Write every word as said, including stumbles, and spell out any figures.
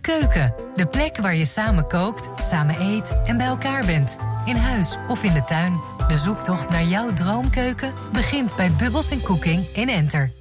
Keuken, de plek waar je samen kookt, samen eet en bij elkaar bent. In huis of in de tuin. De zoektocht naar jouw droomkeuken begint bij Bubbles en Cooking in Enter.